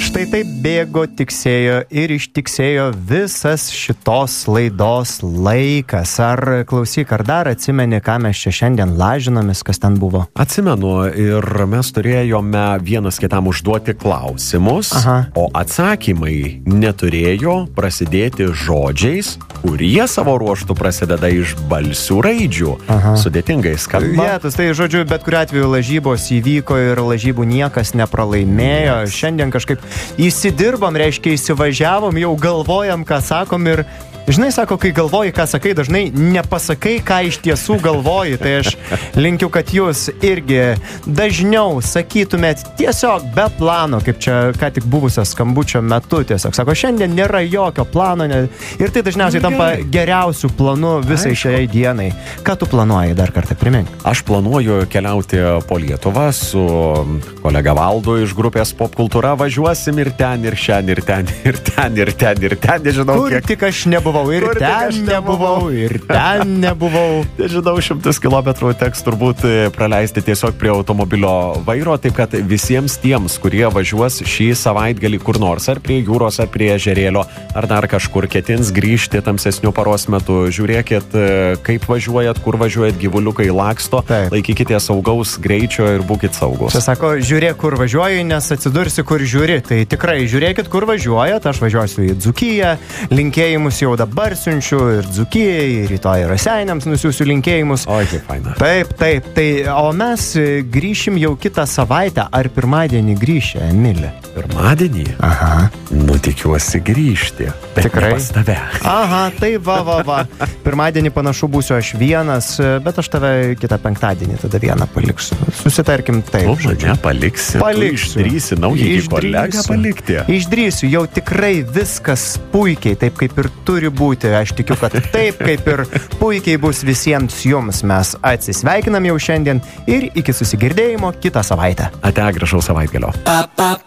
Štai taip bėgo, tiksėjo ir ištiksėjo visas šitos laidos laikas. Ar klausyk, ar dar atsimeni, ką mes čia šiandien lažinomės, kas ten buvo? Atsimenu, ir mes turėjome vienas kitam užduoti klausimus, o atsakymai neturėjo prasidėti žodžiais, kurie savo ruoštų prasideda iš balsių raidžių. Sudėtingai skamba. Vietus, tai žodžiu, bet kuriuo atveju lažybos įvyko ir lažybų niekas nepralaimėjo. Šiandien kažkaip įsidirbom, reiškia įsivažiavom, jau galvojam, ką sakom ir, žinai, sako, kai galvoji, ką sakai, dažnai nepasakai, ką iš tiesų galvoji. Tai aš linkiu, kad jūs irgi dažniau sakytumėt tiesiog be plano, kaip čia ką tik buvusio skambučio metu. Tiesiog sako, šiandien nėra jokio plano ir tai dažniausiai tampa geriausių planų visai šiai dienai. Ką tu planuoji, dar kartą primink? Aš planuoju keliauti po Lietuvą su kolega Valdu iš grupės Popkultūra. Važiuosim ir ten, ir šiandien, ir ten, ir ten, ir ten, ir ten, nežinau, kur tik aš nebuvau. Ir ten nebuvau, ir ten nebuvau. Nežinau, 100 kilometrų teks turbūt praleisti tiesiog prie automobilio vairo, taip kad visiems tiems, kurie važiuos šį savaitgalį kur nors, ar prie jūros, ar prie ežerėlio, ar dar kažkur ketins grįžti tamsesniu paros metu, žiūrėkit, kaip važiuojat, kur važiuojat, gyvuliukai laksto, laikykite saugaus greičio ir būkit saugus. Čia sako, žiūrėk, kur važiuoji, nes atsidursi, kur žiūri. Tai tikrai žiūrėkit, kur važiuojat, aš važiuosiu į Dzūkiją, linkėjimus jau dabar siunčiu ir Dzūkijai, ir rytoj Raseiniams nusiųsiu linkėjimus. Oi, kaip faina. Taip. O mes grįšim jau kitą savaitę. Ar pirmadienį grįši, Emilė? Pirmadienį? Aha. Nu, tikiuosi grįžti. Tikrai? Pas tave. Aha, tai va. Pirmadienį panašu būsiu aš vienas, bet aš tave kitą penktadienį tada vieną paliksiu. Susitarkim taip. O, mane paliksi. Paliksiu. Išdrįsi naująjį kolegą palikti. Išdrįsiu, jau tikrai viskas puikiai, taip kaip ir turi būti. Aš tikiu, kad taip kaip ir puikiai bus visiems jums. Mes atsisveikinam jau šiandien ir iki susigirdėjimo kitą savaitę. Ate, gražaus savaitgalio.